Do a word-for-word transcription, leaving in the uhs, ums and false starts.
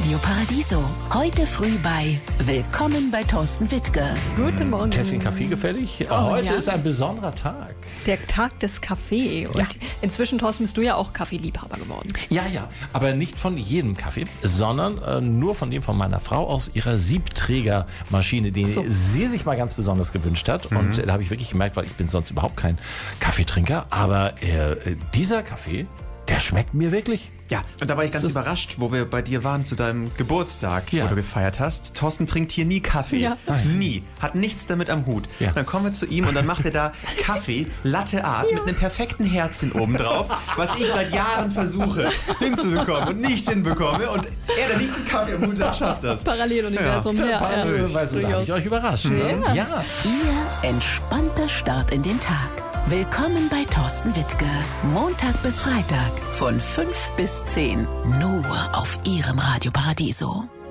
Radio Paradiso. Heute früh bei Willkommen bei Thorsten Wittke. Guten Morgen. Tässchen Kaffee gefällig? Oh, Heute ja. ist ein besonderer Tag. Der Tag des Kaffee. Und Ja. inzwischen, Thorsten, bist du ja auch Kaffeeliebhaber geworden. Ja, ja, aber nicht von jedem Kaffee, sondern äh, nur von dem von meiner Frau aus ihrer Siebträgermaschine, die So. sie sich mal ganz besonders gewünscht hat. Mhm. Und äh, da habe ich wirklich gemerkt, weil ich bin sonst überhaupt kein Kaffeetrinker, aber äh, dieser Kaffee, der schmeckt mir wirklich. Ja, und da war ich ganz Das ist- überrascht, wo wir bei dir waren zu deinem Geburtstag, Ja. wo du gefeiert hast. Thorsten trinkt hier nie Kaffee. Ja. Nie. Hat nichts damit am Hut. Ja. Dann kommen wir zu ihm und dann macht er da Kaffee, Latte Art, mit einem perfekten Herzchen obendrauf, was ich seit Jahren versuche hinzubekommen und nicht hinbekomme. Und er, der nichts mit Kaffee am Hut hat, schafft das. Paralleluniversum. Ja. Ja, ja, Weil, weil so darf durchaus. ich euch überraschen. Ne? Ja. Ja. Ihr entspannter Start in den Tag. Willkommen bei Thorsten Wittke. Montag bis Freitag von fünf bis zehn. Nur auf Ihrem Radio Paradiso.